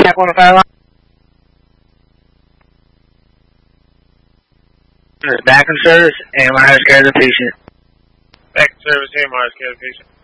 back on the phone line. Back in service, AMI has care of the patient. Back in service, AMI has care of the patient.